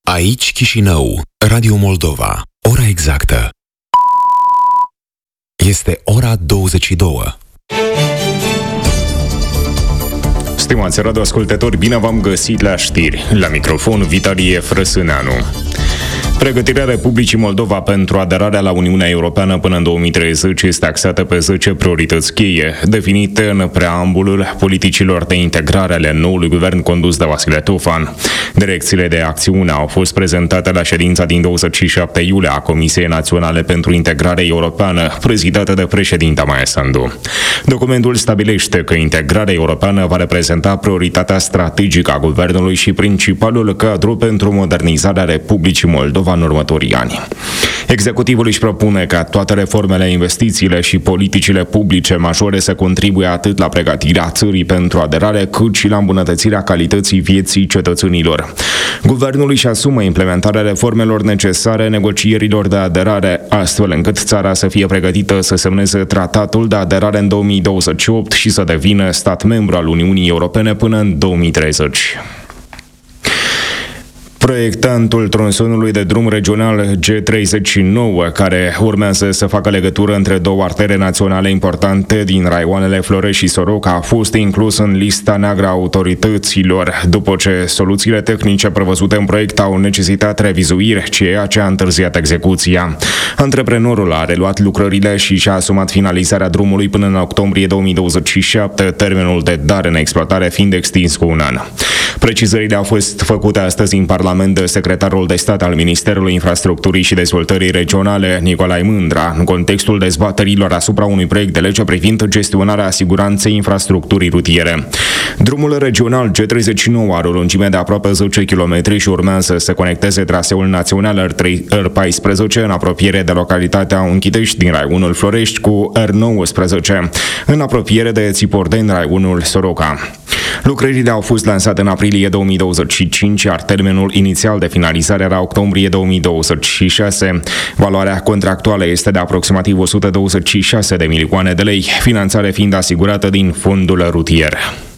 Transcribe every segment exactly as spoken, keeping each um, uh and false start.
Aici Chișinău, Radio Moldova. Ora exactă este ora douăzeci și două. Stimați radioascultători, bine v-am găsit la știri. La microfon, Vitalie Frăsâneanu. Pregătirea Republicii Moldova pentru aderarea la Uniunea Europeană până în două mii treizeci este axată pe zece priorități cheie, definite în preambulul politicilor de integrare ale noului guvern condus de Vasile Tofan. Direcțiile de acțiune au fost prezentate la ședința din douăzeci și șapte iulie a Comisiei Naționale pentru Integrare Europeană, prezidată de președinta Maia Sandu. Documentul stabilește că integrarea europeană va reprezenta prioritatea strategică a guvernului și principalul cadru pentru modernizarea Republicii Moldova în următorii ani. Executivul își propune ca toate reformele, investițiile și politicile publice majore să contribuie atât la pregătirea țării pentru aderare, cât și la îmbunătățirea calității vieții cetățenilor. Guvernul își asumă implementarea reformelor necesare negocierilor de aderare, astfel încât țara să fie pregătită să semneze tratatul de aderare în două mii douăzeci și opt și să devină stat membru al Uniunii Europene până în două mii treizeci. Proiectantul tronsonului de drum regional G treizeci și nouă, care urmează să facă legătură între două artere naționale importante din raioanele Florești și Soroca, a fost inclus în lista neagră a autorităților, după ce soluțiile tehnice prevăzute în proiect au necesitat revizuiri, ceea ce a întârziat execuția. Antreprenorul a reluat lucrările și și-a asumat finalizarea drumului până în octombrie două mii douăzeci și șapte, termenul de dare în exploatare fiind extins cu un an. Precizările au fost făcute astăzi în Parlament de secretarul de stat al Ministerului Infrastructurii și Dezvoltării Regionale, Nicolae Mândra, în contextul dezbaterilor asupra unui proiect de lege privind gestionarea siguranței infrastructurii rutiere. Drumul regional G treizeci și nouă are o lungime de aproape zece kilometri și urmează să conecteze traseul național R paisprezece în apropiere de localitatea Unchitești din raionul Florești cu R nouăsprezece în apropiere de Țipordeni, raionul Soroca. Lucrările au fost lansate în aprilie două mii douăzeci și cinci, iar termenul inițial de finalizare era octombrie două mii douăzeci și șase. Valoarea contractuală este de aproximativ o sută douăzeci și șase de milioane de lei, finanțare fiind asigurată din fondul rutier.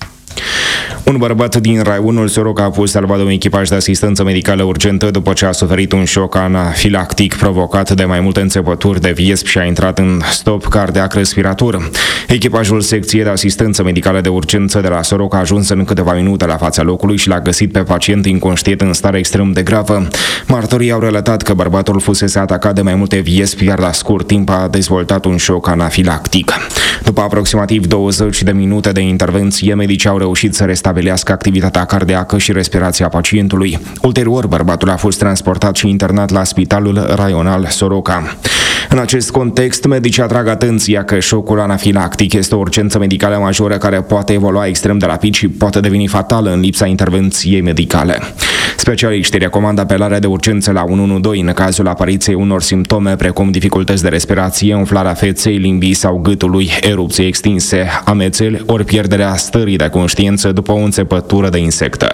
Un bărbat din raionul Soroca a fost salvat de un echipaj de asistență medicală urgentă după ce a suferit un șoc anafilactic provocat de mai multe înțepături de viesp și a intrat în stop cardiac respirator. Echipajul secției de asistență medicală de urgență de la Soroca a ajuns în câteva minute la fața locului și l-a găsit pe pacient inconștient în stare extrem de gravă. Martorii au relatat că bărbatul fusese atacat de mai multe viespi, iar la scurt timp a dezvoltat un șoc anafilactic. După aproximativ douăzeci de minute de intervenție, medicii au reușit să restabilească activitatea cardiacă și respirația pacientului. Ulterior, bărbatul a fost transportat și internat la Spitalul Raional Soroca. În acest context, medicii atrag atenția că șocul anafilactic este o urgență medicală majoră care poate evolua extrem de rapid și poate deveni fatală în lipsa intervenției medicale. Specialiștii recomandă apelarea de urgență la unu unu doi în cazul apariției unor simptome precum dificultăți de respirație, umflarea feței, limbii sau gâtului, erupții extinse, amețeli ori pierderea stării de conștiință după o înțepătură de insectă.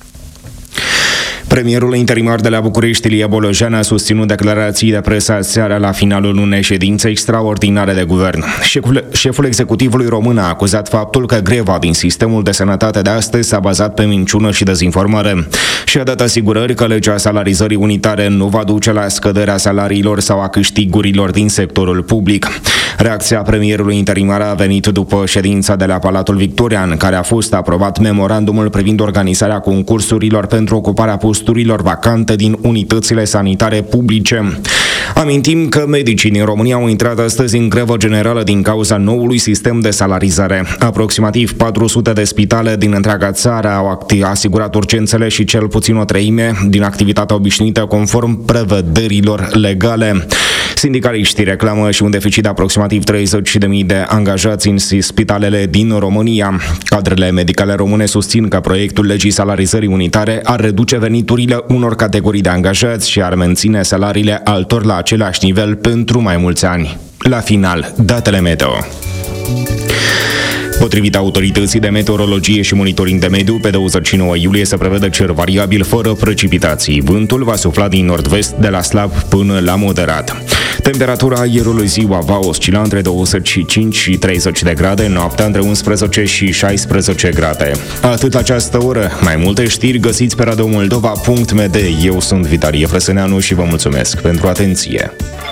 Premierul interimar de la București, Ilie Bolojan, a susținut declarații de presă aseară la finalul unei ședințe extraordinare de guvern. Șeful, șeful executivului român a acuzat faptul că greva din sistemul de sănătate de astăzi s-a bazat pe minciună și dezinformare și a dat asigurări că legea salarizării unitare nu va duce la scăderea salariilor sau a câștigurilor din sectorul public. Reacția premierului interimar a venit după ședința de la Palatul Victoria, în care a fost aprobat memorandumul privind organizarea concursurilor pentru ocuparea posturilor vacante din unitățile sanitare publice. Amintim că medicii din România au intrat astăzi în grevă generală din cauza noului sistem de salarizare. Aproximativ patru sute de spitale din întreaga țară au asigurat urgențele și cel puțin o treime din activitatea obișnuită conform prevederilor legale. Sindicaliștii reclamă și un deficit de aproximativ treizeci de mii de angajați în spitalele din România. Cadrele medicale române susțin că proiectul legii salarizării unitare ar reduce veniturile unor categorii de angajați și ar menține salariile altor la același nivel pentru mai mulți ani. La final, datele meteo. Potrivit autorității de meteorologie și monitoring de mediu, pe douăzeci și nouă iulie se prevede cer variabil fără precipitații. Vântul va sufla din nord-vest de la slab până la moderat. Temperatura aerului ziua va oscila între douăzeci și cinci și treizeci de grade, noaptea între unsprezece și șaisprezece grade. Atât la această oră. Mai multe știri găsiți pe radiomoldova punct m d. Eu sunt Vitalie Frăsâneanu și vă mulțumesc pentru atenție.